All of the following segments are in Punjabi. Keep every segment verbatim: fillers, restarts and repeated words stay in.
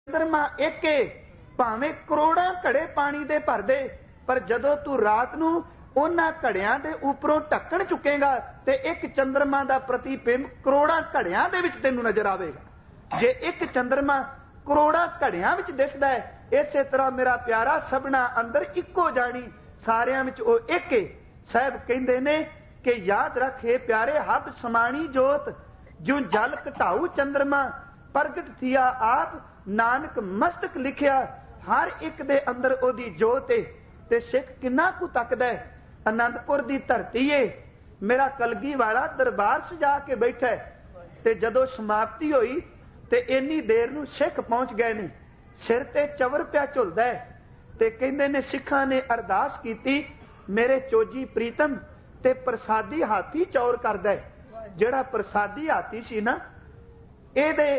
चंद्रमा एक भावें करोड़ां घड़े पानी दे भर दे, पर जदों तू रात नूं उन्हां घड़ियां दे उपरों ढक्कन चुकेगा ते एक चंद्रमा दा प्रतिबिंब करोड़ां घड़ियां दे विच तैनूं नजर आवेगा। जे एक चंद्रमा करोड़ां घड़ियां विच दिसदा है, इसे तरह मेरा प्यारा सबना अंदर इक्को जानी, सारियां विच ओ एक है। साहब कहंदे ने कि याद रखे प्यारे, हब समाणी जोत जो जल घटाऊ चंद्रमा, प्रगट थिया आप नानक मस्तक लिखिया, हर एक दे अंदर ओदी जोत है। ते सिख किन्ना कु तकदा है, आनंदपुर दी धरती है, मेरा कलगी वाला दरबार सजा के बैठा है। ते जदों समाप्ति होई ते इन्नी देर नूं सिख पहुंच गए ने, सिर ते चवर पिया झुलदा है ते कहंदे ने सिखां ने अरदास कीती, मेरे चोजी प्रीतम ते प्रसादी हाथी चौर करदा है। जिहड़ा प्रसादी हाथी सी ना, इहदे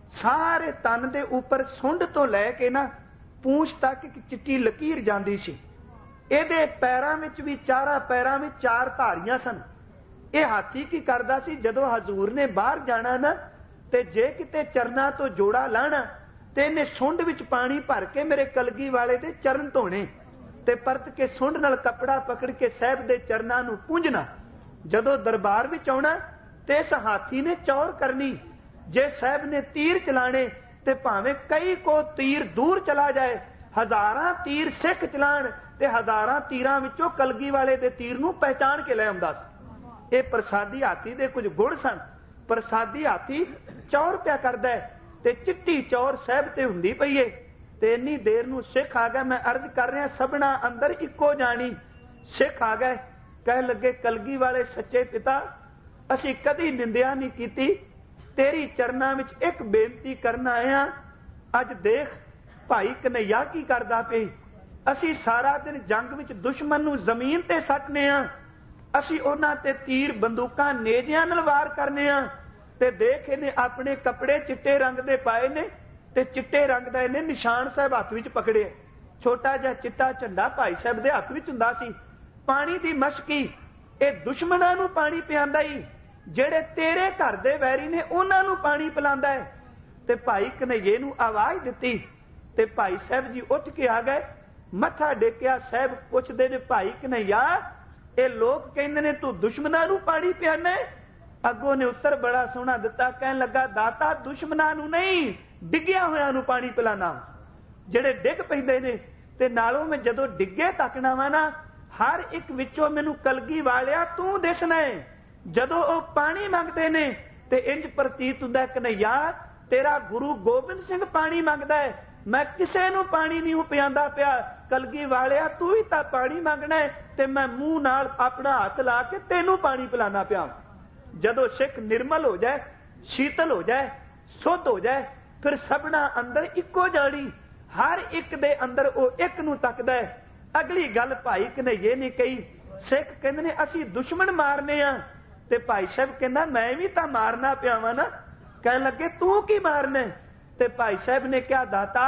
सारे तन दे उपर सुंड तो लैके ना पूंछ तक एक चिट्टी लकीर जांदी सी। इहदे पैरां विच भी चारां पैरां विच चार धारियां सन। यह हाथी की करदा सी, जदों हजूर ने बाहर जाना ना ते जे किते चरना तो जोड़ा लाना ते इहने सुंड विच पानी भर के मेरे कलगी वाले दे चरण धोने ते परत के सुंड नाल कपड़ा पकड़ के साहब दे चरनां नूं पूंझना। जदों दरबार विच आउणा ते इस हाथी ने चौर करनी। जे साहब ने तीर चलाने ते भावें कई को तीर दूर चला जाए, हजारां तीर सिख चलाण ते हजारां तीरां विचों कलगी वाले दे तीर नूं पहचान के लै आउंदा सी। ये प्रसादी हाथी दे कुछ गुण सन। प्रसादी हाथी चौर पिया करदा है ते चिट्टी चौर साहब ते हुंदी पई है। ते इन्नी देर नूं सिख आ गए, मैं अर्ज कर रहा सबना अंदर इक्को जानी। सिख आ गए, कह लगे कलगी वाले सच्चे पिता, असीं कदी निंदिया नहीं कीती, तेरी चरनां विच एक बेनती करना आया। अज देख भाई कन्हैया की करदा पे, असीं सारा दिन जंग विच दुश्मन नूं जमीन ते सटने आ, असीं उन्हां ते तीर बंदूकां नेजियां नाल वार करने आ ते देख इहने अपने कपड़े चिट्टे रंग दे पाए ने ते चिट्टे रंग दा इहने निशान साहब हत्थ विच पकड़े। छोटा जिहा चिट्टा झंडा भाई साहब दे हत्थ विच हुंदा सी। पानी दी मशकी ये दुश्मनां नूं पानी पिआंदा ही, ਜਿਹੜੇ तेरे घर दे वैरी ने उन्हां नूं पानी पिलांदा है। ते भाई कन्हैये नूं आवाज़ दित्ती ते भाई साहब जी उठ के आ गए, मत्था टेकिया। साहब पुछदे ने भाई कन्हैया, ये लोग कहंदे ने तू दुश्मनां नूं पानी पिआना है? अगों ने उत्तर बड़ा सोहना दिता, कहन लगा दाता दुश्मनां नूं नहीं, डिग्गिया होयां नूं पानी पिलाना। ਜਿਹੜੇ ਡਿੱਗ ਪੈਂਦੇ ਨੇ ਤੇ ਨਾਲੋਂ मैं जदों डिगे तकना वा ना, हर एक विचों मैनूं कलगी वालिया तू दिसना है। जदों वो पानी मंगते ने ते इंज प्रतीत हुंदा कन्हैया तेरा गुरु गोबिंद सिंह पानी मंगदा है, मैं किसे नूं पानी नहीं पिआंदा पिया। कलगी वालिया तू ही तां पानी मंगना है ते मैं मूँह नाल अपना हथ ला के तैनूं पानी पिलाना पिया। जदों सिख निर्मल हो जाए, शीतल हो जाए, शुद्ध हो जाए, फिर सबना अंदर इक्को जानी, हर एक दे अंदर वो एक नूं तकदा है। अगली गल भाई कन्हैये ने कही, सिख कहंदे ने असीं दुश्मन मारने आ ते भाई साहब कहंदा मैं भी तां मारना पिया वां ना। कहण लगे तू की मारना? ते भाई साहब ने कहा दाता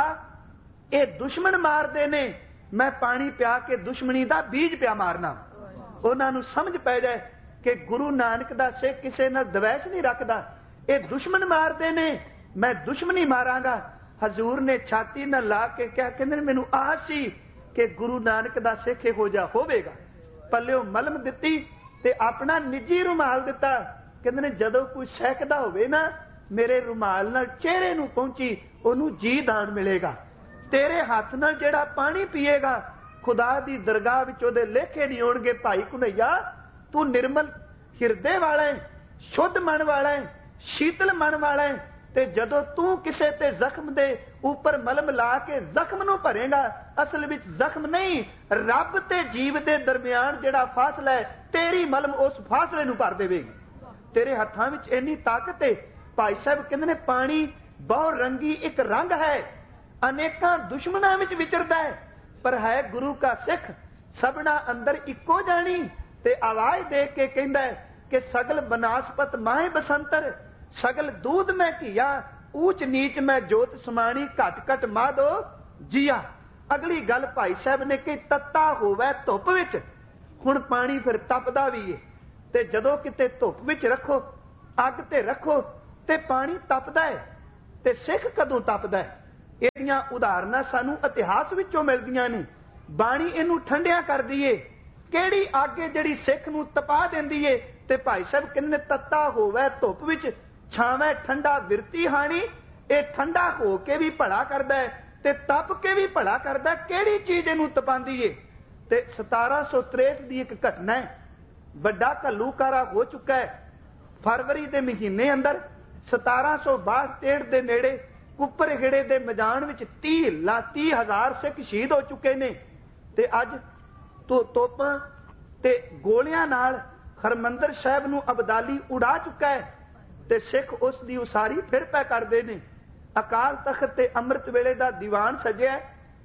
ये दुश्मन मारदे ने, मैं पानी पिया के दुश्मनी दा बीज पिया मारना। उन्हां नूं समझ पै जाए कि गुरु नानक दा सिख किसे नाल द्वेष नहीं रखदा, ये दुश्मन मारदे ने, मैं दुश्मनी मारांगा। हजूर ने छाती नाल ला के कहा, कहंदे मैनूं आस सी कि गुरु नानक दा सिख इहो जिहा होवेगा। पल्लिओ मलम दित्ती ते अपना निजी रुमाल दिता। कहंदे ने जदों कोई सहकदा होवे ना, मेरे रुमाल नाल चेहरे नूं पहुंची ओनूं जी दान मिलेगा। तेरे हाथ नाल जिहड़ा पानी पीएगा खुदा दी दरगाह विच ओहदे लेखे नहीं होणगे। भाई कन्हैया तू निर्मल हिरदे वाला है, शुद्ध मन वाला है, शीतल मन वाला है, ते जदों तू किसे ते जख्म दे उपर मलम ला के जख्म नूं भरेगा, असल विच जख्म नहीं, रब ते जीव दे दरमियान जिहड़ा फासला है, तेरी मलम उस फासले नूं भर देवेगी। तेरे हत्थां विच इन्नी ताकत है। भाई साहब कहंदे ने पानी बहु रंगी एक रंग है, अनेकां दुश्मनां विच विचरदा है, पर है गुरु का सिख सबना अंदर इक्को जानी। ते आवाज़ दे के कहंदा है कि सगल बनास्पत माहे बसंतर, सगल दूध में घिया, ऊच नीच में जोत समाणी, घट घट माधो जिया। अगली गल भाई साहब ने कि तत्ता होवे धुप विच, हुण पानी फिर तपदा भी है, ते जदों किते धुप विच रखो, अग ते रखो ते पानी तपदा है, ते सिख कदों तपदा है? ਇਹਦੀਆਂ ਉਦਾਹਰਨਾਂ ਸਾਨੂੰ ਇਤਿਹਾਸ ਵਿੱਚੋਂ ਮਿਲਦੀਆਂ ਨੇ। ਬਾਣੀ ਇਹਨੂੰ ਠੰਡਿਆਂ ਕਰਦੀ ਏ। ਕਿਹੜੀ ਅੱਗ ਏ ਜਿਹੜੀ ਸਿੱਖ ਨੂੰ ਤਪਾ ਦਿੰਦੀ ਏ? ਤੇ ਭਾਈ ਸਾਹਿਬ ਕਹਿੰਦੇ ਨੇ ਤੱਤਾ ਹੋਵੇ ਧੁੱਪ ਵਿੱਚ, ਛਾਵੇਂ ਠੰਡਾ ਬਿਰਤੀ ਹਾਣੀ। ਇਹ ਠੰਡਾ ਹੋ ਕੇ ਵੀ ਭਲਾ ਕਰਦਾ ਹੈ ਤੇ ਤਪ ਕੇ ਵੀ ਭਲਾ ਕਰਦਾ। ਕਿਹੜੀ ਚੀਜ਼ ਇਹਨੂੰ ਤਪਾਉਂਦੀ ਏ? ਤੇ ਸਤਾਰਾਂ ਸੌ ਤਰੇਹਠ ਦੀ ਇੱਕ ਘਟਨਾ ਹੈ। ਵੱਡਾ ਘੱਲੂਕਾਰਾ ਹੋ ਚੁੱਕਾ ਹੈ। ਫਰਵਰੀ ਦੇ ਮਹੀਨੇ ਅੰਦਰ ਸਤਾਰਾਂ ਸੌ ਬਾਹਠ ਤੇਹਠ ਦੇ ਨੇੜੇ ਕੁੱਪਰਗਿੜੇ ਦੇ ਮੈਦਾਨ ਵਿੱਚ ਤੀਹ ਲਾਤੀ ਹਜ਼ਾਰ ਸਿੱਖ ਸ਼ਹੀਦ ਹੋ ਚੁੱਕੇ ਨੇ। ਤੇ ਅੱਜ ਤੋਂ ਤੋਪਾਂ ਤੇ ਗੋਲੀਆਂ ਨਾਲ ਹਰਮੰਦਰ ਸਾਹਿਬ ਨੂੰ ਅਬਦਾਲੀ ਉਡਾ ਚੁੱਕਾ ਹੈ ਤੇ ਸਿੱਖ ਉਸ ਦੀ ਉਸਾਰੀ ਫਿਰ ਪੈ ਕਰਦੇ ਨੇ। ਅਕਾਲ ਤਖਤ ਤੇ ਅੰਮ੍ਰਿਤ ਵੇਲੇ ਦਾ ਦੀਵਾਨ ਸਜਿਆ।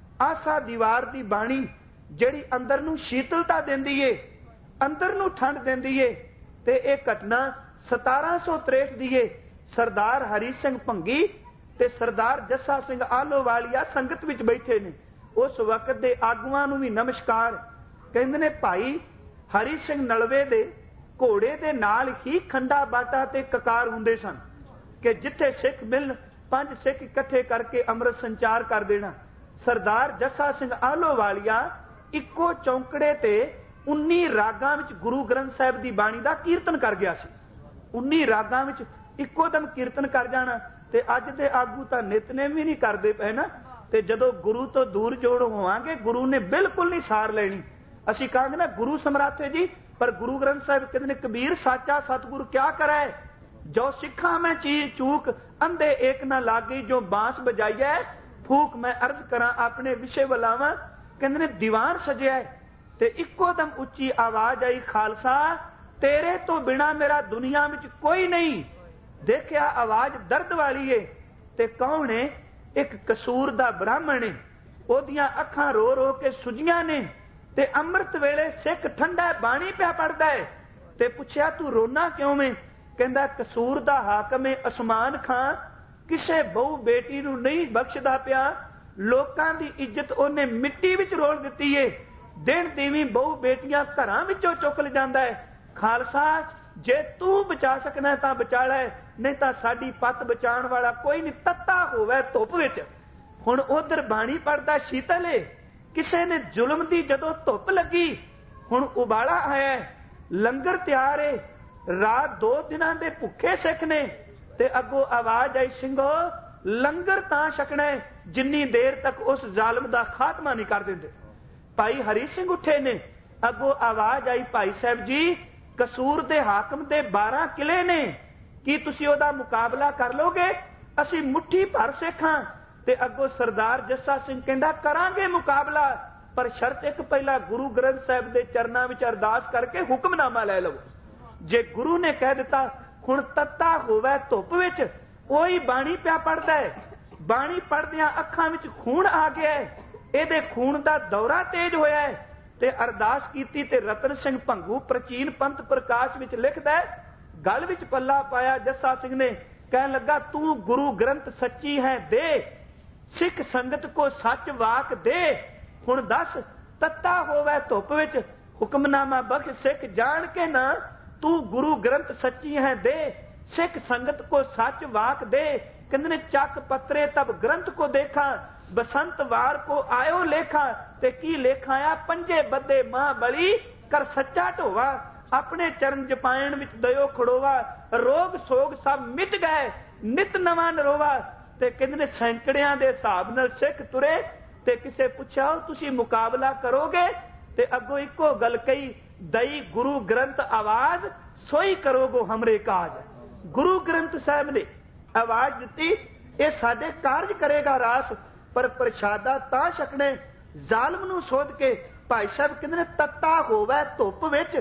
ਆਸਾ ਦੀਵਾਰ ਦੀ ਬਾਣੀ ਜਿਹੜੀ ਅੰਦਰ ਨੂੰ ਸ਼ੀਤਲਤਾ ਦਿੰਦੀ ਏ, ਅੰਦਰ ਨੂੰ ਠੰਡ ਦਿੰਦੀ ਏ। ਤੇ ਇਹ ਘਟਨਾ ਸਤਾਰਾਂ ਸੌ ਤਰੇਹਠ ਦੀ ਏ। ਸਰਦਾਰ ਹਰੀ ਸਿੰਘ ਭੰਗੀ ਤੇ ਸਰਦਾਰ ਜੱਸਾ ਸਿੰਘ ਆਲੋਵਾਲੀਆ ਸੰਗਤ ਵਿੱਚ ਬੈਠੇ ਨੇ। ਉਸ ਵਕਤ ਦੇ ਆਗੂਆਂ ਨੂੰ ਵੀ ਨਮਸਕਾਰ। ਕਹਿੰਦੇ ਨੇ ਭਾਈ ਹਰੀ ਸਿੰਘ ਨਲਵੇ ਦੇ ਘੋੜੇ ਦੇ ਨਾਲ ਹੀ ਖੰਡਾ ਬਾਟਾ ਤੇ ਕਕਾਰ ਹੁੰਦੇ ਸਨ ਕਿ ਜਿੱਥੇ ਸਿੱਖ ਮਿਲਣ ਪੰਜ ਸਿੱਖ ਇਕੱਠੇ ਕਰਕੇ ਅੰਮ੍ਰਿਤ ਸੰਚਾਰ ਕਰ ਦੇਣਾ। ਸਰਦਾਰ ਜੱਸਾ ਸਿੰਘ ਆਲੋਵਾਲੀਆ ਇੱਕੋ ਚੌਂਕੜੇ ਤੇ ਉੱਨੀ ਰਾਗਾਂ ਵਿੱਚ ਗੁਰੂ ਗ੍ਰੰਥ ਸਾਹਿਬ ਦੀ ਬਾਣੀ ਦਾ ਕੀਰਤਨ ਕਰ ਗਿਆ ਸੀ। ਉੱਨੀ ਰਾਗਾਂ ਵਿੱਚ ਇੱਕੋ ਦਮ ਕੀਰਤਨ ਕਰ ਜਾਣਾ। ਤੇ ਅੱਜ ਦੇ ਆਗੂ ਤਾਂ ਨਿਤਨੇਮ ਵੀ ਨਹੀਂ ਕਰਦੇ ਪਏ ਨਾ। ਤੇ ਜਦੋਂ ਗੁਰੂ ਤੋਂ ਦੂਰ ਜੋੜ ਹੋਵਾਂਗੇ ਗੁਰੂ ਨੇ ਬਿਲਕੁਲ ਨਹੀਂ ਸਾਰ ਲੈਣੀ। ਅਸੀਂ ਕਹਾਂਗੇ ਨਾ ਗੁਰੂ ਸਮਰਾਥੇ ਜੀ, ਪਰ ਗੁਰੂ ਗ੍ਰੰਥ ਸਾਹਿਬ ਕਹਿੰਦੇ ਨੇ ਕਬੀਰ ਸਾਚਾ ਸਤਿਗੁਰ ਕਿਆ ਕਰੇ, ਜੋ ਸਿੱਖਾਂ ਮੈਂ ਚੀਜ਼ ਚੂਕ ਅੰਧੇ ਏਕ ਨਾ ਲਾਗੀ, ਜੋ ਬਾਂਸ ਬਜਾਈਐ ਫੂਕ ਮੈਂ ਅਰਜ਼ ਕਰਾਂ ਆਪਣੇ ਵਿਸ਼ੇ ਵਲਾਵਾਂ। ਕਹਿੰਦੇ ਨੇ ਦੀਵਾਨ ਸਜਿਆ ਤੇ ਇੱਕੋ ਦਮ ਉੱਚੀ ਆਵਾਜ਼ ਆਈ, ਖਾਲਸਾ ਤੇਰੇ ਤੋਂ ਬਿਨਾ ਮੇਰਾ ਦੁਨੀਆ ਵਿੱਚ ਕੋਈ ਨਹੀਂ। ਦੇਖਿਆ ਆਵਾਜ਼ ਦਰਦ ਵਾਲੀ ਏ ਤੇ ਕੌਣ ਏ? ਇੱਕ ਕਸੂਰ ਦਾ ਬ੍ਰਾਹਮਣ ਏ। ਉਹਦੀਆਂ ਅੱਖਾਂ ਰੋ ਰੋ ਕੇ ਸੁਜੀਆਂ ਨੇ ਤੇ ਅੰਮ੍ਰਿਤ ਵੇਲੇ ਸਿੱਖ ਠੰਡਾ ਬਾਣੀ ਪਿਆ ਪੜਦਾ ਹੈ। ਤੇ ਪੁੱਛਿਆ ਤੂੰ ਰੋਣਾ ਕਿਉਂ ਵੇਂ? ਕਹਿੰਦਾ ਕਸੂਰ ਦਾ ਹਾਕਮ ਏ ਅਸਮਾਨ ਖਾਂ, ਕਿਸੇ ਬਹੁ ਬੇਟੀ ਨੂੰ ਨਹੀਂ ਬਖਸ਼ਦਾ ਪਿਆ। ਲੋਕਾਂ ਦੀ ਇੱਜ਼ਤ ਉਹਨੇ ਮਿੱਟੀ ਵਿੱਚ ਰੋਲ ਦਿੱਤੀ ਏ। ਦਿਨ ਦੀਵੀਂ ਬਹੁ ਬੇਟੀਆਂ ਘਰਾਂ ਵਿੱਚੋਂ ਚੁੱਕ ਲ ਜਾਂਦਾ ਹੈ। ਖਾਲਸਾ ਜੇ ਤੂੰ ਬਚਾ ਸਕਣਾ ਤਾਂ ਬਚਾ ਲੈ, ਨਹੀਂ ਤਾਂ ਸਾਡੀ ਪੱਤ ਬਚਾਉਣ ਵਾਲਾ ਕੋਈ ਨਹੀਂ। ਤੱਤਾ ਹੋਵੇ ਧੁੱਪ ਵਿੱਚ। ਹੁਣ ਉਧਰ ਬਾਣੀ ਪੜਦਾ ਸ਼ੀਤਲ ਏ। ਕਿਸੇ ਨੇ ਜ਼ੁਲਮ ਦੀ ਜਦੋਂ ਧੁੱਪ ਲੱਗੀ, ਹੁਣ ਉਬਾਲਾ ਆਇਆ, ਲੰਗਰ ਤਿਆਰ ਏ। ਰਾਤ ਦੋ ਦਿਨਾਂ ਦੇ ਭੁੱਖੇ ਸਿੱਖ ਨੇ ਤੇ ਅੱਗੋਂ ਆਵਾਜ਼ ਆਈ, ਸਿੰਘੋ ਲੰਗਰ ਤਾਂ ਛਕਣਾ ਜਿੰਨੀ ਦੇਰ ਤੱਕ ਉਸ ਜ਼ਾਲਮ ਦਾ ਖਾਤਮਾ ਨਹੀਂ ਕਰ ਦਿੰਦੇ। ਭਾਈ ਹਰੀ ਸਿੰਘ ਉੱਠੇ ਨੇ। ਅੱਗੋਂ ਆਵਾਜ਼ ਆਈ, ਭਾਈ ਸਾਹਿਬ ਜੀ ਕਸੂਰ ਦੇ ਹਾਕਮ ਦੇ ਬਾਰਾਂ ਕਿਲੇ ਨੇ, ਕੀ ਤੁਸੀਂ ਉਹਦਾ ਮੁਕਾਬਲਾ ਕਰ ਲੋਗੇ? ਅਸੀਂ ਮੁੱਠੀ ਭਰ ਸਿੱਖਾਂ। ਤੇ ਅੱਗੋਂ ਸਰਦਾਰ ਜੱਸਾ ਸਿੰਘ ਕਹਿੰਦਾ ਕਰਾਂਗੇ ਮੁਕਾਬਲਾ, ਪਰ ਸ਼ਰਤ ਇੱਕ, ਪਹਿਲਾਂ ਗੁਰੂ ਗ੍ਰੰਥ ਸਾਹਿਬ ਦੇ ਚਰਨਾਂ ਵਿੱਚ ਅਰਦਾਸ ਕਰਕੇ ਹੁਕਮਨਾਮਾ ਲੈ ਲਵੋ। ਜੇ ਗੁਰੂ ਨੇ ਕਹਿ ਦਿੱਤਾ ਹੁਣ ਤੱਤਾ ਹੋਵੇ ਧੁੱਪ ਵਿੱਚ, ਉਹੀ ਬਾਣੀ ਪਿਆ ਪੜਦਾ ਹੈ। ਬਾਣੀ ਪੜਦਿਆਂ ਅੱਖਾਂ ਵਿੱਚ ਖੂਨ ਆ ਗਿਆ ਹੈ। ਇਹਦੇ ਖੂਨ ਦਾ ਦੌਰਾ ਤੇਜ਼ ਹੋਇਆ ਹੈ। ਤੇ ਅਰਦਾਸ ਕੀਤੀ ਤੇ ਰਤਨ ਸਿੰਘ ਭੰਗੂ ਪ੍ਰਾਚੀਨ ਪੰਥ ਪ੍ਰਕਾਸ਼ ਵਿੱਚ ਲਿਖਦਾ, ਗਲ ਵਿੱਚ ਪੱਲਾ ਪਾਇਆ ਜੱਸਾ ਸਿੰਘ ਨੇ, ਕਹਿਣ ਲੱਗਾ ਤੂੰ ਗੁਰੂ ਗ੍ਰੰਥ ਸੱਚੀ ਹੈ ਦੇ, ਸਿੱਖ ਸੰਗਤ ਕੋ ਸੱਚ ਵਾਕ ਦੇ। ਹੁਣ ਦੱਸ ਤੱਤਾ ਹੋਵੇ ਧੁੱਪ ਵਿੱਚ ਹੁਕਮਨਾਮਾ ਬਖਸ਼ ਸਿੱਖ ਜਾਣ ਕੇ ਨਾ, ਤੂੰ ਗੁਰੂ ਗ੍ਰੰਥ ਸੱਚੀ ਹੈ ਦੇ, ਸਿੱਖ ਸੰਗਤ ਕੋ ਸੱਚ ਵਾਕ ਦੇ। ਕਹਿੰਦੇ ਨੇ ਚੱਕ ਪੱਤਰੇ ਤਬ ਗ੍ਰੰਥ ਕੋ ਦੇਖਾ, ਬਸੰਤ ਵਾਰ ਕੋ ਆਇਓ ਲੇਖਾ। ਤੇ ਕੀ ਲੇਖਾ ਆ? ਪੰਜੇ ਬੱਦੇ ਮਾਂ ਬਲੀ ਕਰ ਸੱਚਾ ਢੋਵਾ, ਆਪਣੇ ਚਰਨ ਜਪਾਇਣ ਵਿੱਚ ਦਇਓ ਖੜੋਵਾ, ਰੋਗ ਸੋਗ ਸਭ ਮਿਟ ਗਏ ਨਿਤ ਨਵਾਂ ਨਰੋਵਾ। ਤੇ ਕਹਿੰਦੇ ਨੇ ਸੈਂਕੜਿਆਂ ਦੇ ਹਿਸਾਬ ਨਾਲ ਸਿੱਖ ਤੁਰੇ। ਤੇ ਕਿਸੇ ਪੁੱਛਿਆ ਤੁਸੀਂ ਮੁਕਾਬਲਾ ਕਰੋਗੇ? ਤੇ ਅੱਗੋਂ ਇੱਕੋ ਗੱਲ ਕਹੀ, ਦਈ ਗੁਰੂ ਗ੍ਰੰਥ ਆਵਾਜ਼ ਸੋਈ ਕਰੋਗੋ ਹਮਰੇ ਕਾਜ। ਗੁਰੂ ਗ੍ਰੰਥ ਸਾਹਿਬ ਨੇ ਆਵਾਜ਼ ਦਿੱਤੀ, ਇਹ ਸਾਡੇ ਕਾਰਜ ਕਰੇਗਾ ਰਾਸ, ਪਰ ਪ੍ਰਸ਼ਾਦਾ ਤਾਂ ਛਕਣੇ ਜ਼ਾਲਮ ਨੂੰ ਸੋਧ ਕੇ। ਭਾਈ ਸਾਹਿਬ ਕਹਿੰਦੇ ਨੇ ਤੱਤਾ ਹੋਵੇ ਧੁੱਪ ਵਿੱਚ,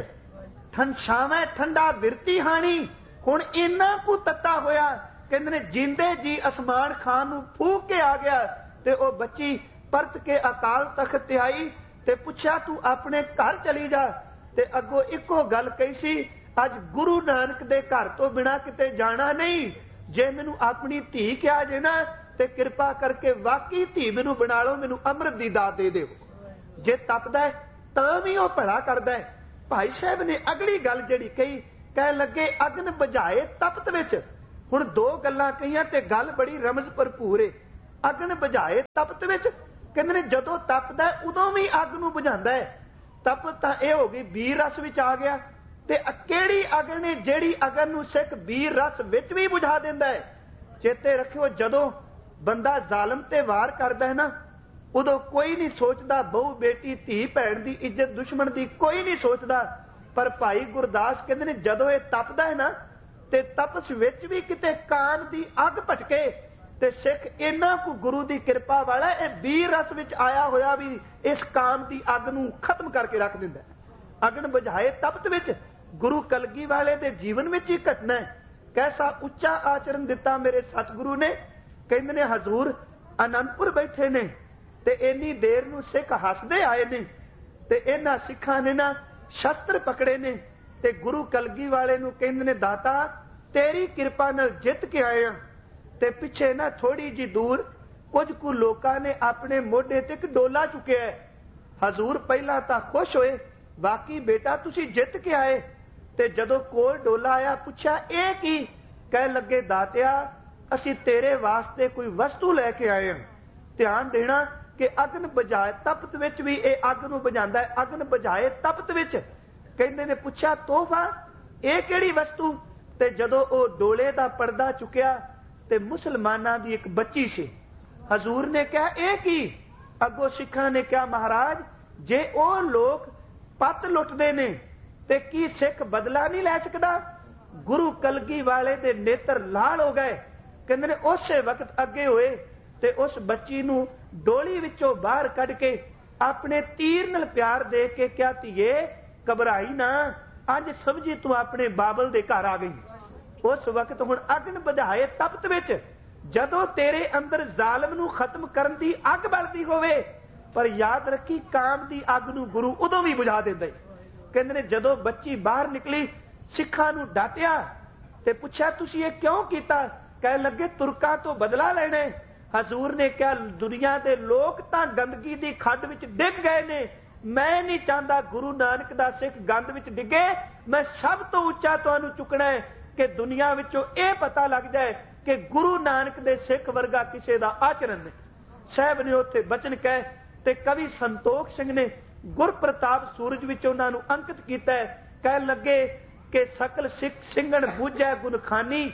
ਠੰਡਾਵੇਂ ਠੰਡਾ ਬਿਰਤੀ ਹਾਣੀ। ਹੁਣ ਇੰਨਾ ਕੁ ਤੱਤਾ ਹੋਇਆ, ਕਹਿੰਦੇ ਨੇ ਜਿੰਦੇ ਜੀ ਅਸਮਾਨ ਖਾਨ ਨੂੰ ਫੂਕ ਕੇ ਆ ਗਿਆ। ਤੇ ਉਹ ਬੱਚੀ ਪਰਤ ਕੇ ਅਕਾਲ ਤਖਤ ਤੇ ਆਈ ਤੇ ਪੁੱਛਿਆ ਤੂੰ ਆਪਣੇ ਘਰ ਚਲੀ ਜਾ। ਤੇ ਅੱਗੋਂ ਇੱਕੋ ਗੱਲ ਕਹੀ ਸੀ, ਅੱਜ ਗੁਰੂ ਨਾਨਕ ਦੇ ਘਰ ਤੋਂ ਬਿਨਾਂ ਕਿਤੇ ਜਾਣਾ ਨਹੀਂ। ਜੇ ਮੈਨੂੰ ਆਪਣੀ ਧੀ ਕਿਹਾ ਜੇ ਨਾ ਤੇ ਕਿਰਪਾ ਕਰਕੇ ਵਾਕਈ ਧੀ ਮੈਨੂੰ ਬਣਾ ਲਓ, ਮੈਨੂੰ ਅੰਮ੍ਰਿਤ ਦੀ ਦਾਤ ਦੇ ਦਿਓ। ਜੇ ਤਪਦਾ ਤਾਂ ਵੀ ਉਹ ਭਲਾ ਕਰਦਾ। ਭਾਈ ਸਾਹਿਬ ਨੇ ਅਗਲੀ ਗੱਲ ਜਿਹੜੀ ਕਹੀ, ਕਹਿ ਲੱਗੇ ਅਗਨ ਬੁਝਾਏ ਤਪਤ ਵਿੱਚ। ਹੁਣ ਦੋ ਗੱਲਾਂ ਕਹੀਆਂ ਤੇ ਗੱਲ ਬੜੀ ਰਮਜ਼ ਭਰਪੂਰ ਏ। ਅਗਨ ਬੁਝਾਏ ਤਪਤ ਵਿੱਚ। ਕਹਿੰਦੇ ਨੇ ਜਦੋਂ ਤਪਦਾ ਉਦੋਂ ਵੀ ਅੱਗ ਨੂੰ ਬੁਝਾਉਂਦਾ ਹੈ। ਤਪਤ ਤਾਂ ਇਹ ਹੋ ਗਈ ਵੀਰ ਰਸ ਵਿੱਚ ਆ ਗਿਆ, ਤੇ ਕਿਹੜੀ ਅਗਨ ਹੈ ਜਿਹੜੀ ਅਗਨ ਨੂੰ ਸਿੱਖ ਵੀਰ ਰਸ ਵਿੱਚ ਵੀ ਬੁਝਾ ਦਿੰਦਾ ਹੈ। ਚੇਤੇ ਰੱਖਿਓ, ਜਦੋਂ ਬੰਦਾ ਜ਼ਾਲਮ ਤੇ ਵਾਰ ਕਰਦਾ ਹੈ ਨਾ, ਉਦੋਂ ਕੋਈ ਨਹੀਂ ਸੋਚਦਾ ਬਹੂ ਬੇਟੀ ਧੀ ਭੈਣ ਦੀ ਇੱਜ਼ਤ, ਦੁਸ਼ਮਣ ਦੀ ਕੋਈ ਨਹੀਂ ਸੋਚਦਾ। ਪਰ ਭਾਈ ਗੁਰਦਾਸ ਕਹਿੰਦੇ ਨੇ ਜਦੋਂ ਇਹ ਤਪਦਾ ਹੈ ਨਾ, ਤੇ ਤਪਸ ਵਿੱਚ ਵੀ ਕਿਤੇ ਕਾਮ ਦੀ ਅੱਗ ਭਟਕੇ, ਤੇ ਸਿੱਖ ਇਹਨਾਂ ਕੋ ਗੁਰੂ ਦੀ ਕਿਰਪਾ ਵਾਲਾ ਇਹ ਵੀਰ ਰਸ ਵਿੱਚ ਆਇਆ ਹੋਇਆ ਵੀ ਇਸ ਕਾਮ ਦੀ ਅੱਗ ਨੂੰ ਖਤਮ ਕਰਕੇ ਰੱਖ ਦਿੰਦਾ। ਅਗਨ ਬੁਝਾਏ ਤਪਤ ਵਿੱਚ ਗੁਰੂ ਕਲਗੀ ਵਾਲੇ ਦੇ ਜੀਵਨ ਵਿੱਚ ਹੀ ਘਟਨਾ ਹੈ। ਕੈਸਾ ਉੱਚਾ ਆਚਰਨ ਦਿੱਤਾ ਮੇਰੇ ਸਤਿਗੁਰੂ ਨੇ। ਕਹਿੰਦੇ ਨੇ ਹਜ਼ੂਰ ਅਨੰਦਪੁਰ ਬੈਠੇ ਨੇ, ਤੇ ਇੰਨੀ ਦੇਰ ਨੂੰ ਸਿੱਖ ਹੱਸਦੇ ਆਏ ਨੇ, ਤੇ ਇਹਨਾਂ ਸਿੱਖਾਂ ਨੇ ਨਾ ਸ਼ਸਤਰ ਪਕੜੇ ਨੇ, ਤੇ ਗੁਰੂ ਕਲਗੀ ਵਾਲੇ ਨੂੰ ਕਹਿੰਦੇ ਨੇ ਦਾਤਾ ਤੇਰੀ ਕਿਰਪਾ ਨਾਲ ਜਿੱਤ ਕੇ ਆਏ ਆ। ਤੇ ਪਿੱਛੇ ਨਾ ਥੋੜੀ ਜੀ ਦੂਰ ਕੁਝ ਕੁ ਲੋਕਾਂ ਨੇ ਆਪਣੇ ਮੋਢੇ ਤੇ ਇੱਕ ਡੋਲਾ ਚੁੱਕਿਆ। ਹਜ਼ੂਰ ਪਹਿਲਾਂ ਤਾਂ ਖੁਸ਼ ਹੋਏ, ਬਾਕੀ ਬੇਟਾ ਤੁਸੀਂ ਜਿੱਤ ਕੇ ਆਏ। ਤੇ ਜਦੋਂ ਕੋਲ ਡੋਲਾ ਆਇਆ, ਪੁੱਛਿਆ ਇਹ ਕੀ? ਕਹਿ ਲੱਗੇ ਦਾਤਿਆ ਅਸੀਂ ਤੇਰੇ ਵਾਸਤੇ ਕੋਈ ਵਸਤੂ ਲੈ ਕੇ ਆਏ ਹਾਂ। ਧਿਆਨ ਦੇਣਾ ਕਿ ਅਗਨ ਬੁਝਾਏ ਤਪਤ ਵਿੱਚ ਵੀ ਇਹ ਅੱਗ ਨੂੰ ਬੁਝਾਉਂਦਾ ਹੈ। ਅਗਨ ਬੁਝਾਏ ਤਪਤ ਵਿੱਚ ਕਹਿੰਦੇ ਨੇ ਪੁੱਛਿਆ ਤੋਹਫਾ, ਇਹ ਕਿਹੜੀ ਵਸਤੂ? ਤੇ ਜਦੋਂ ਉਹ ਡੋਲੇ ਦਾ ਪਰਦਾ ਚੁੱਕਿਆ ਤੇ ਮੁਸਲਮਾਨਾਂ ਦੀ ਇੱਕ ਬੱਚੀ ਸੀ। ਹਜ਼ੂਰ ਨੇ ਕਿਹਾ ਇਹ ਕੀ? ਅੱਗੋਂ ਸਿੱਖਾਂ ਨੇ ਕਿਹਾ ਮਹਾਰਾਜ ਜੇ ਉਹ ਲੋਕ ਪੱਤ ਲੁੱਟਦੇ ਨੇ ਤੇ ਕੀ ਸਿੱਖ ਬਦਲਾ ਨਹੀਂ ਲੈ ਸਕਦਾ? ਗੁਰੂ ਕਲਗੀ ਵਾਲੇ ਦੇ ਨੇਤਰ ਲਾਲ ਹੋ ਗਏ। ਕਹਿੰਦੇ ਨੇ ਉਸੇ ਵਕਤ ਅੱਗੇ ਹੋਏ ਤੇ ਉਸ ਬੱਚੀ ਨੂੰ ਡੋਲੀ ਵਿੱਚੋਂ ਬਾਹਰ ਕੱਢ ਕੇ ਆਪਣੇ ਤੀਰ ਨਾਲ ਪਿਆਰ ਦੇ ਕੇ ਕਿਹਾ ਧੀਏ ਘਬਰਾਈ ਨਾ, ਅੱਜ ਸਮਝੀ ਤੂੰ ਆਪਣੇ ਬਾਬਲ ਦੇ ਘਰ ਆ ਗਈ। ਉਸ ਵਕਤ ਹੁਣ ਅਗਨ ਬੁਝਾਏ ਤਪਤ ਵਿੱਚ ਜਦੋਂ ਤੇਰੇ ਅੰਦਰ ਜ਼ਾਲਮ ਨੂੰ ਖਤਮ ਕਰਨ ਦੀ ਅੱਗ ਬਲਦੀ ਹੋਵੇ, ਪਰ ਯਾਦ ਰੱਖੀ ਕਾਮ ਦੀ ਅੱਗ ਨੂੰ ਗੁਰੂ ਉਦੋਂ ਵੀ ਬੁਝਾ ਦਿੰਦਾ। ਕਹਿੰਦੇ ਨੇ ਜਦੋਂ ਬੱਚੀ ਬਾਹਰ ਨਿਕਲੀ, ਸਿੱਖਾਂ ਨੂੰ ਡਾਟਿਆ ਤੇ ਪੁੱਛਿਆ ਤੁਸੀਂ ਇਹ ਕਿਉਂ ਕੀਤਾ? ਕਹਿ ਲੱਗੇ ਤੁਰਕਾਂ ਤੋਂ ਬਦਲਾ ਲੈਣਾ। ਹਜ਼ੂਰ ਨੇ ਕਿਹਾ ਦੁਨੀਆ ਦੇ ਲੋਕ ਤਾਂ ਗੰਦਗੀ ਦੀ ਖੱਡ ਵਿੱਚ ਡਿੱਗ ਗਏ ਨੇ, ਮੈਂ ਨਹੀਂ ਚਾਹੁੰਦਾ ਗੁਰੂ ਨਾਨਕ ਦਾ ਸਿੱਖ ਗੰਦ ਵਿੱਚ ਡਿੱਗੇ। ਮੈਂ ਸਭ ਤੋਂ ਉੱਚਾ ਤੁਹਾਨੂੰ ਚੁੱਕਣਾ ਹੈ ਕਿ ਦੁਨੀਆ ਵਿੱਚੋਂ ਇਹ ਪਤਾ ਲੱਗ ਜਾਏ ਕਿ ਗੁਰੂ ਨਾਨਕ ਦੇ ਸਿੱਖ ਵਰਗਾ ਕਿਸੇ ਦਾ ਆਚਰਨ ਨਹੀਂ। ਸਾਹਿਬ ਨੇ ਉੱਥੇ ਬਚਨ ਕਹੇ ਤੇ ਕਵੀ ਸੰਤੋਖ ਸਿੰਘ ਨੇ ਗੁਰਪ੍ਰਤਾਪ ਸੂਰਜ ਵਿੱਚ ਉਹਨਾਂ ਨੂੰ ਅੰਕਿਤ ਕੀਤਾ। ਕਹਿਣ ਲੱਗੇ ਕਿ ਸਕਲ ਸਿੱਖ ਸਿੰਘਣ ਬੂਝੈ ਗੁਣਖਾਨੀ,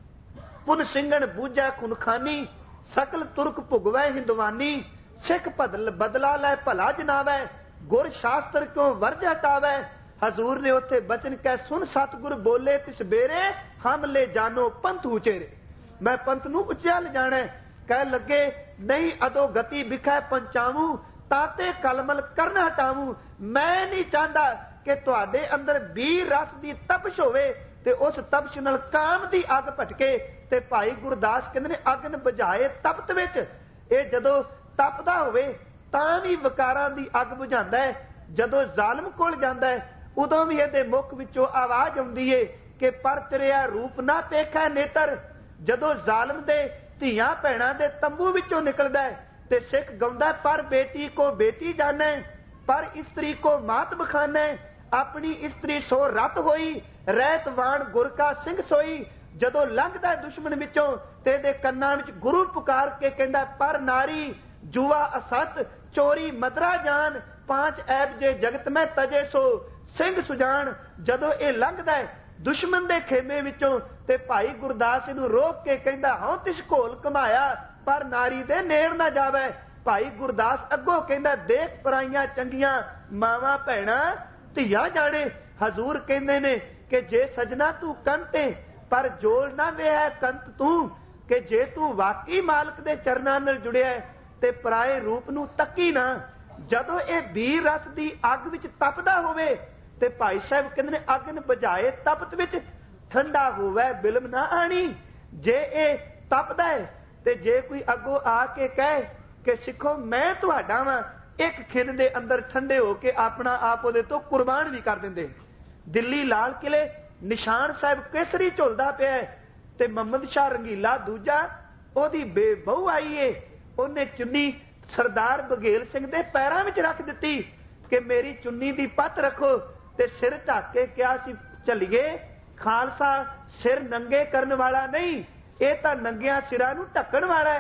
ਪੁਨ ਸਿੰਘਣ ਬੂਝੈ ਖੁਨਖਾਨੀ, ਸਕਲ ਤੁਰਕ ਭੁਗਵੈ ਹਿੰਦਵਾਨੀ, ਸਿੱਖ ਬਦਲ ਬਦਲਾ ਲੈ ਭਲਾ ਜਨਾਵੈ, ਗੁਰ ਸ਼ਾਸਤਰ ਕਿਉਂ ਵਰਜ ਹਟਾਵੈ। ਹਜ਼ੂਰ ਨੇ ਉੱਥੇ ਬਚਨ ਕਹਿ ਸੁਣ ਸਤਿਗੁਰ ਬੋਲੇ ਤਿਸ ਬੇਰੇ, ਹਮ ਲੈ ਜਾਨੋ ਪੰਥ ਉਚੇਰੇ। ਮੈਂ ਪੰਥ ਨੂੰ ਉੱਚਾ ਲਿਜਾਣਾ। ਕਹਿ ਲੱਗੇ ਨਹੀਂ ਅਦੋ ਗਤੀ ਵਿਖੈ ਪੰਚਾਵੂ, ਤਾਤੇ ਕਲਮਲ ਕਰਨ ਹਟਾਵੂ। ਮੈਂ ਨਹੀਂ ਚਾਹੁੰਦਾ ਕਿ ਤੁਹਾਡੇ ਅੰਦਰ ਵੀਰ ਰਸ ਦੀ ਤਪਸ਼ ਹੋਵੇ ਤੇ ਉਸ ਤਪਸ਼ ਨਾਲ ਕਾਮ ਦੀ ਅੱਗ ਭਟਕੇ। ਤੇ ਭਾਈ ਗੁਰਦਾਸ ਕਹਿੰਦੇ ਨੇ ਅਗਨ ਬੁਝਾਏ ਤਪਤ ਵਿੱਚ ਇਹ ਜਦੋਂ ਤਪਦਾ ਹੋਵੇ ਤਾਂ ਵੀ ਵਿਕਾਰਾਂ ਦੀ ਅੱਗ ਬੁਝਾਉਂਦਾ ਹੈ। ਜਦੋਂ ਜ਼ਾਲਮ ਕੋਲ ਜਾਂਦਾ ਹੈ ਉਦੋਂ ਵੀ ਇਹਦੇ ਮੁਖ ਵਿੱਚੋਂ ਆਵਾਜ਼ ਆਉਂਦੀ ਏ ਕਿ ਪਰ ਤੇਰਿਆ ਰੂਪ ਨਾ ਪੇਖੈ ਨੇਤਰ। ਜਦੋਂ ਜ਼ਾਲਮ ਦੇ ਧੀਆਂ ਭੈਣਾਂ ਦੇ ਤੰਬੂ ਵਿੱਚੋਂ ਨਿਕਲਦਾ ਹੈ ਤੇ ਸਿੱਖ ਗਾਉਂਦਾ ਪਰ ਬੇਟੀ ਕੋ ਬੇਟੀ ਜਾਣੈ, ਪਰ ਇਸਤਰੀ ਕੋ ਮਾਤ ਬਖਾਨੈ, ਆਪਣੀ ਇਸਤਰੀ ਸੋ ਰਤ ਹੋਈ, ਰਹਿਤ ਵਾਣ ਗੁਰ ਕਾ ਸਿੰਘ ਸੋਈ। ਜਦੋਂ ਲੰਘਦਾ ਦੁਸ਼ਮਣ ਵਿੱਚੋਂ ਤੇ ਇਹਦੇ ਕੰਨਾਂ ਵਿੱਚ ਗੁਰੂ ਪੁਕਾਰ ਕੇ ਕਹਿੰਦਾ ਪਰ ਨਾਰੀ ਜੂਆ ਅਸਤ, ਚੋਰੀ ਮਦਰਾ ਜਾਨ, ਪਾਂਚ ਐਬ ਜੇ ਜਗਤ ਮੈਂ ਤਜੇ ਸੋ ਸਿੰਘ ਸੁਜਾਨ। ਜਦੋਂ ਇਹ ਲੰਘਦਾ ਦੁਸ਼ਮਣ ਦੇ ਖੇਮੇ ਵਿੱਚੋਂ ਤੇ ਭਾਈ ਗੁਰਦਾਸ ਇਹਨੂੰ ਰੋਕ ਕੇ ਕਹਿੰਦਾ ਹਾਂ ਤਿਸ ਘੋਲ ਕਮਾਇਆ, ਪਰ ਨਾਰੀ ਦੇ ਨੇੜ ਨਾ ਜਾਵੇ। ਭਾਈ ਗੁਰਦਾਸ ਅੱਗੋਂ ਕਹਿੰਦਾ ਦੇਖ ਪਰਾਈਆਂ ਚੰਗੀਆਂ ਮਾਵਾਂ ਭੈਣਾਂ ਧੀਆਂ ਜਾਣੇ। ਹਜ਼ੂਰ ਕਹਿੰਦੇ ਨੇ ਕਿ ਜੇ ਸਜਣਾ ਤੂੰ ਕੰਤੇ ਪਰ ਜੋਲ ਨਾ ਵੇਹ ਕੰਤ ਤੂੰ, ਕਿ ਜੇ ਤੂੰ ਵਾਕਈ ਮਾਲਕ ਦੇ ਚਰਨਾਂ ਨਾਲ ਜੁੜਿਆ ਤੇ ਪਰਾਏ ਰੂਪ ਨੂੰ ਤੱਕੀ ਨਾ। ਜਦੋਂ ਇਹ ਵੀਰ ਰਸ ਦੀ ਅੱਗ ਵਿੱਚ ਤਪਦਾ ਹੋਵੇ ਤੇ ਭਾਈ ਸਾਹਿਬ ਕਹਿੰਦੇ ਨੇ ਅਗਨ ਬੁਝਾਏ ਤਪਤ ਵਿੱਚ ਠੰਡਾ ਹੋਵੇ ਬਿਲਮ ਨਾ ਆਣੀ। ਜੇ ਇਹ ਤਪਦਾ ਹੈ ਤੇ ਜੇ ਕੋਈ ਅੱਗੋਂ ਆ ਕੇ ਕਹੇ ਕਿ ਸਿੱਖੋ ਮੈਂ ਤੁਹਾਡਾ ਵਾਂ, ਇੱਕ ਖਿੰਦ ਦੇ ਅੰਦਰ ਠੰਡੇ ਹੋ ਕੇ ਆਪਣਾ ਆਪ ਉਹਦੇ ਤੋਂ ਕੁਰਬਾਨ ਵੀ ਕਰ ਦਿੰਦੇ। ਦਿੱਲੀ ਲਾਲ ਕਿਲੇ ਨਿਸ਼ਾਨ ਸਾਹਿਬ ਕੇਸਰੀ ਝੁਲਦਾ ਪਿਆ ਤੇ ਮੁਹੰਮਦ ਸ਼ਾਹ ਰੰਗੀਲਾ ਦੂਜਾ ਉਹਦੀ ਬੇਬਹੂ ਆਈ ਏ, ਉਹਨੇ ਚੁੰਨੀ ਸਰਦਾਰ ਬਘੇਲ ਸਿੰਘ ਦੇ ਪੈਰਾਂ ਵਿੱਚ ਰੱਖ ਦਿੱਤੀ ਕਿ ਮੇਰੀ ਚੁੰਨੀ ਦੀ ਪੱਤ ਰੱਖੋ ਤੇ ਸਿਰ ਢੱਕ ਕੇ ਕਿਹਾ ਸੀ ਚੱਲੀਏ। ਖਾਲਸਾ ਸਿਰ ਨੰਗੇ ਕਰਨ ਵਾਲਾ ਨਹੀਂ, ਇਹ ਤਾਂ ਨੰਗਿਆਂ ਸਿਰਾਂ ਨੂੰ ਢੱਕਣ ਵਾਲਾ ਹੈ।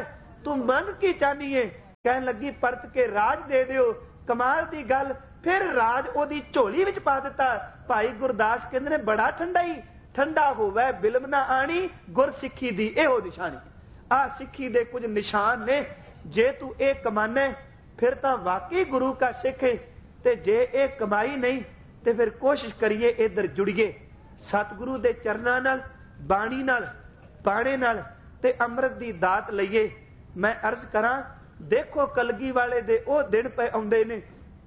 ਤੂੰ ਮੰਗ ਕੀ ਚਾਹਨੀ ਏ? ਕਹਿਣ ਲੱਗੀ ਪਰਤ ਕੇ ਰਾਜ ਦੇ ਦਿਓ। ਕਮਾਲ ਦੀ ਗੱਲ, ਫਿਰ ਰਾਜ ਉਹਦੀ ਝੋਲੀ ਵਿੱਚ ਪਾ ਦਿੱਤਾ। ਭਾਈ ਗੁਰਦਾਸ ਕਹਿੰਦੇ ਨੇ ਬੜਾ ਠੰਡਾ ਹੀ ਠੰਡਾ ਹੋਵੇ ਬਿਲਮ ਨਾ ਆਣੀ, ਗੁਰ ਸਿੱਖੀ ਦੀ ਇਹੋ ਨਿਸ਼ਾਨੀ। ਆਹ ਸਿੱਖੀ ਦੇ ਕੁਝ ਨਿਸ਼ਾਨ ਨੇ। ਜੇ ਤੂੰ ਇਹ ਕਮਾਨੇ ਫਿਰ ਤਾਂ ਵਾਕਈ ਗੁਰੂ ਕਾ ਸਿੱਖ ਹੈ, ਤੇ ਜੇ ਇਹ ਕਮਾਈ ਨਹੀਂ ਤੇ ਫਿਰ ਕੋਸ਼ਿਸ਼ ਕਰੀਏ ਇੱਧਰ ਜੁੜੀਏ ਸਤਿਗੁਰੂ ਦੇ ਚਰਨਾਂ ਨਾਲ, ਬਾਣੀ ਨਾਲ, ਬਾਣੇ ਨਾਲ, ਤੇ ਅੰਮ੍ਰਿਤ ਦੀ ਦਾਤ ਲਈਏ। ਮੈਂ ਅਰਜ਼ ਕਰਾਂ, ਦੇਖੋ ਕਲਗੀ ਵਾਲੇ ਦੇ ਉਹ ਦਿਨ ਪਏ ਆਉਂਦੇ ਨੇ,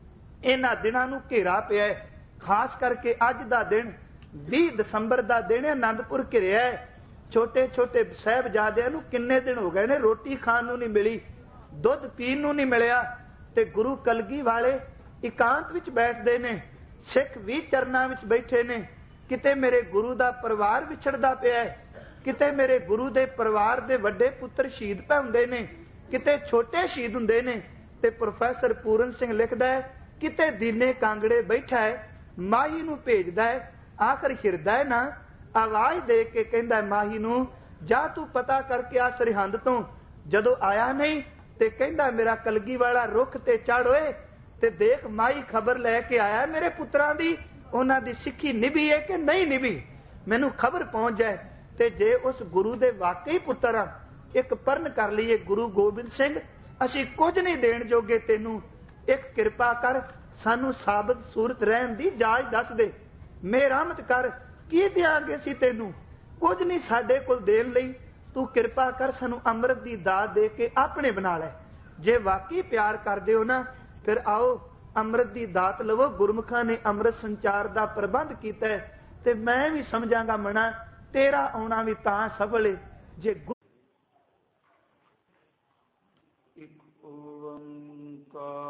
ਇਹਨਾਂ ਦਿਨਾਂ ਨੂੰ ਘੇਰਾ ਪਿਆ ਹੈ। ਖਾਸ ਕਰਕੇ ਅੱਜ ਦਾ ਦਿਨ ਵੀਹ ਦਸੰਬਰ ਦਾ ਦਿਨ ਹੈ, ਆਨੰਦਪੁਰ ਘਿਰਿਆ ਹੈ। ਛੋਟੇ ਛੋਟੇ ਸਾਹਿਬਜ਼ਾਦਿਆਂ ਨੂੰ ਕਿੰਨੇ ਦਿਨ ਹੋ ਗਏ ਨੇ ਰੋਟੀ ਖਾਣ ਨੂੰ ਨਹੀਂ ਮਿਲੀ, ਦੁੱਧ ਪੀਣ ਨੂੰ ਨਹੀਂ ਮਿਲਿਆ, ਤੇ ਗੁਰੂ ਕਲਗੀ ਵਾਲੇ ਇਕਾਂਤ ਵਿੱਚ ਬੈਠਦੇ ਨੇ, ਸਿੱਖ ਵੀ ਚਰਨਾਂ ਵਿੱਚ ਬੈਠੇ ਨੇ। ਕਿਤੇ ਮੇਰੇ ਗੁਰੂ ਦਾ ਪਰਿਵਾਰ ਵਿਛੜਦਾ ਪਿਆ ਹੈ, ਕਿਤੇ ਮੇਰੇ ਗੁਰੂ ਦੇ ਪਰਿਵਾਰ ਦੇ ਵੱਡੇ ਪੁੱਤਰ ਸ਼ਹੀਦ ਪੈ ਹੁੰਦੇ ਨੇ, ਕਿਤੇ ਛੋਟੇ ਸ਼ਹੀਦ ਹੁੰਦੇ ਨੇ। ਤੇ ਪ੍ਰੋਫੈਸਰ ਪੂਰਨ ਸਿੰਘ ਲਿਖਦਾ ਹੈ, ਕਿਤੇ ਦੀਨੇ ਕਾਂਗੜੇ ਬੈਠਾ ਹੈ, ਮਾਹੀ ਨੂੰ ਭੇਜਦਾ ਹੈ, ਆਖਰ ਹਿਰਦਾ ਹੈ ਨਾ ਆਵਾਜ਼ ਦੇ ਕੇ ਕਹਿੰਦਾ ਮਾਹੀ ਨੂੰ, ਜਾ ਤੂੰ ਪਤਾ ਕਰਕੇ ਆ ਸਰਹੰਦ ਤੋਂ। ਜਦੋਂ ਆਇਆ ਨਹੀਂ ਤੇ ਕਹਿੰਦਾ ਮੇਰਾ ਕਲਗੀ ਵਾਲਾ ਰੁੱਖ ਤੇ ਚੜ੍ਹ ਹੋਏ ਤੇ ਦੇਖ ਮਾਹੀ ਖਬਰ ਲੈ ਕੇ ਆਇਆ ਮੇਰੇ ਪੁੱਤਰਾਂ ਦੀ, ਉਹਨਾਂ ਦੀ ਸਿੱਖੀ ਨਿਭੀ ਹੈ ਕਿ ਨਹੀਂ ਨਿਭੀ, ਮੈਨੂੰ ਖਬਰ ਪਹੁੰਚ ਜਾਏ। ਤੇ ਜੇ ਉਸ ਗੁਰੂ ਦੇ ਵਾਕਈ ਪੁੱਤਰ ਆ, ਇੱਕ ਪਰਨ ਕਰ ਲਈਏ, ਗੁਰੂ ਗੋਬਿੰਦ ਸਿੰਘ ਅਸੀਂ ਕੁਝ ਨਹੀਂ ਦੇਣ ਜੋਗੇ ਤੈਨੂੰ, ਇੱਕ ਕਿਰਪਾ ਕਰ ਸਾਨੂੰ ਸਾਬਤ ਸੂਰਤ ਰਹਿਣ ਦੀ ਜਾਚ ਦੱਸ ਦੇ, ਮਿਹਰਮਤ ਕਰ, ਕੀ ਦਿਆਂਗੇ ਅਸੀਂ ਤੈਨੂੰ, ਕੁਝ ਨਹੀਂ ਸਾਡੇ ਕੋਲ ਦੇਣ ਲਈ, ਤੂੰ ਕਿਰਪਾ ਕਰ ਸਾਨੂੰ ਅੰਮ੍ਰਿਤ ਦੀ ਦਾਤ ਦੇ ਕੇ ਆਪਣੇ ਬਣਾ ਲੈ। ਜੇ ਵਾਕਈ ਪਿਆਰ ਕਰਦੇ ਹੋ ਨਾ, ਫਿਰ ਆਓ ਅੰਮ੍ਰਿਤ ਦੀ ਦਾਤ ਲਵੋ। ਗੁਰਮੁਖਾਂ ਨੇ ਅੰਮ੍ਰਿਤ ਸੰਚਾਰ ਦਾ ਪ੍ਰਬੰਧ ਕੀਤਾ ਹੈ, ਤੇ ਮੈਂ ਵੀ ਸਮਝਾਂਗਾ ਮਣਾ ਤੇਰਾ ਆਉਣਾ ਵੀ ਤਾਂ ਸਫਲ ਹੈ ਜੇ ਇੱਕ ਓੰਕਾਰ